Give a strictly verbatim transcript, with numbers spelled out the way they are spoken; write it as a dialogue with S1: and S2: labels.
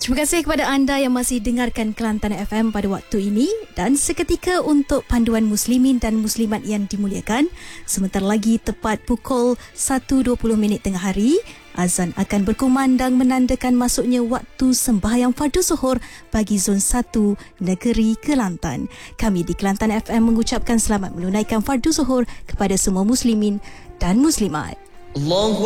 S1: Terima kasih kepada anda yang masih dengarkan Kelantan F M pada waktu ini, dan seketika untuk panduan muslimin dan muslimat yang dimuliakan. Sebentar lagi tepat pukul satu dua puluh minit tengah hari, azan akan berkumandang menandakan masuknya waktu sembahyang fardu zuhur bagi Zon satu Negeri Kelantan. Kami di Kelantan F M mengucapkan selamat menunaikan fardu zuhur kepada semua muslimin dan muslimat.
S2: Allahu